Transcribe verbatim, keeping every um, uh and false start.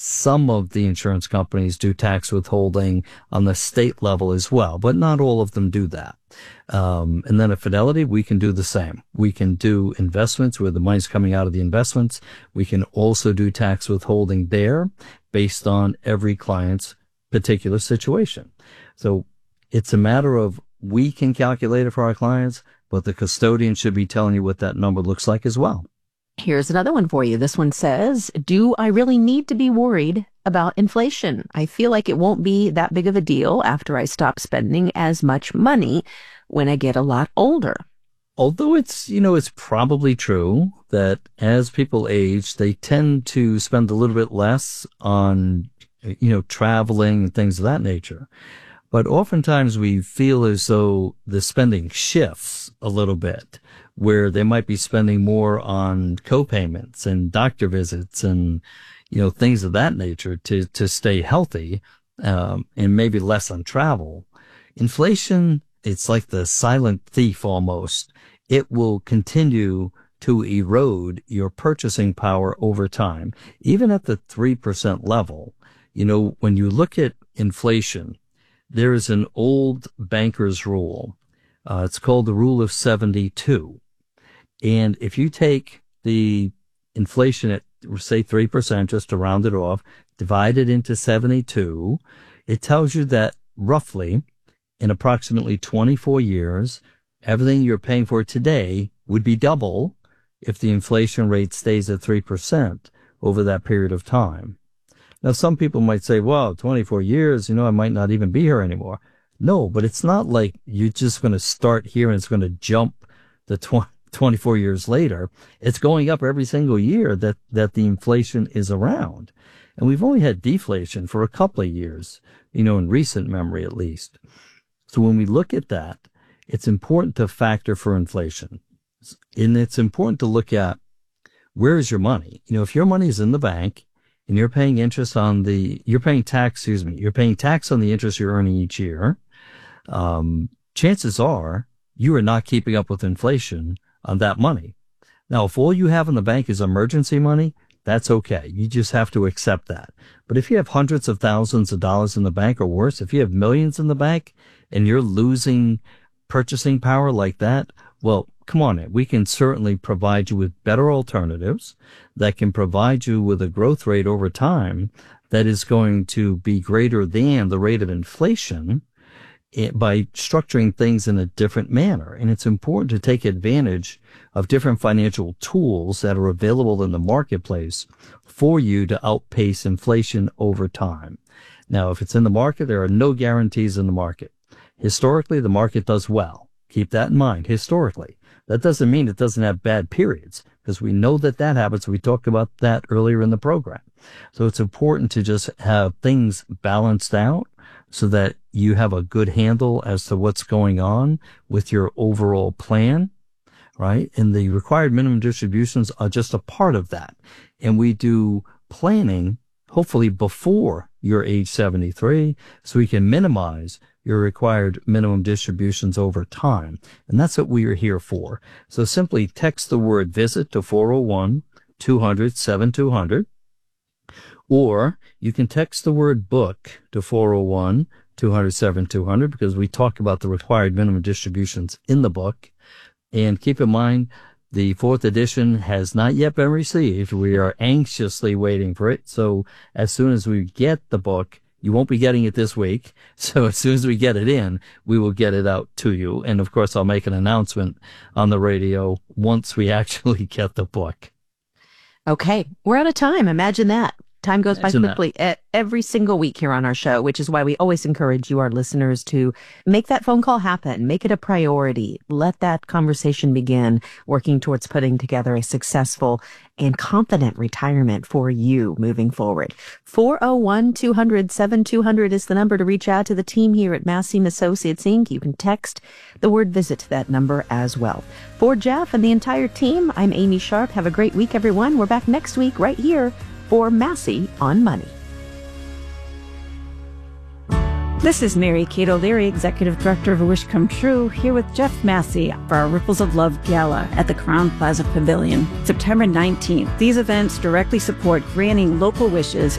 Some of the insurance companies do tax withholding on the state level as well, but not all of them do that. Um, and then at Fidelity, we can do the same. We can do investments where the money's coming out of the investments. We can also do tax withholding there based on every client's particular situation. So it's a matter of we can calculate it for our clients, but the custodian should be telling you what that number looks like as well. Here's another one for you. This one says, do I really need to be worried about inflation? I feel like it won't be that big of a deal after I stop spending as much money when I get a lot older. Although it's, you know, it's probably true that as people age, they tend to spend a little bit less on, you know, traveling and things of that nature. But oftentimes we feel as though the spending shifts a little bit, where they might be spending more on co-payments and doctor visits and, you know, things of that nature to, to stay healthy, um, and maybe less on travel. Inflation, it's like the silent thief almost. It will continue to erode your purchasing power over time, even at the three percent level. You know, when you look at inflation, there is an old banker's rule. Uh, it's called the rule of seventy-two. And if you take the inflation at, say, three percent, just to round it off, divide it into seventy-two, it tells you that roughly in approximately twenty-four years, everything you're paying for today would be double if the inflation rate stays at three percent over that period of time. Now, some people might say, well, twenty-four years, you know, I might not even be here anymore. No, but it's not like you're just going to start here and it's going to jump the twenty-four years later. It's going up every single year that, that the inflation is around. And we've only had deflation for a couple of years, you know, in recent memory at least. So when we look at that, it's important to factor for inflation. And it's important to look at where is your money? You know, if your money is in the bank, and you're paying interest on the, you're paying tax, excuse me, you're paying tax on the interest you're earning each year, um, chances are you are not keeping up with inflation on that money. Now, if all you have in the bank is emergency money, that's okay. You just have to accept that. But if you have hundreds of thousands of dollars in the bank or worse, if you have millions in the bank and you're losing purchasing power like that, well, come on in. We can certainly provide you with better alternatives that can provide you with a growth rate over time that is going to be greater than the rate of inflation by structuring things in a different manner. And it's important to take advantage of different financial tools that are available in the marketplace for you to outpace inflation over time. Now, if it's in the market, there are no guarantees in the market. Historically, the market does well. Keep that in mind, historically. That doesn't mean it doesn't have bad periods, because we know that that happens. We talked about that earlier in the program. So it's important to just have things balanced out so that you have a good handle as to what's going on with your overall plan, right? And the required minimum distributions are just a part of that. And we do planning, hopefully before you're age seventy-three, so we can minimize your required minimum distributions over time. And that's what we are here for. So simply text the word visit to four oh one, two hundred, seventy-two hundred, or you can text the word book to four oh one, two hundred, seventy-two hundred, because we talk about the required minimum distributions in the book. And keep in mind, the fourth edition has not yet been received. We are anxiously waiting for it. So as soon as we get the book, you won't be getting it this week. So as soon as we get it in, we will get it out to you. And of course, I'll make an announcement on the radio once we actually get the book. Okay. We're out of time. Imagine that. Time goes Imagine by quickly that. every single week here on our show, which is why we always encourage you, our listeners, to make that phone call happen. Make it a priority. Let that conversation begin, working towards putting together a successful and confident retirement for you moving forward. four oh one, two hundred, seventy-two hundred is the number to reach out to the team here at Massey and Associates, Incorporated. You can text the word visit to that number as well. For Jeff and the entire team, I'm Amy Sharp. Have a great week, everyone. We're back next week right here for Massey on Money. This is Mary Kate O'Leary, Executive Director of A Wish Come True, here with Jeff Massey for our Ripples of Love Gala at the Crowne Plaza Pavilion, September nineteenth. These events directly support granting local wishes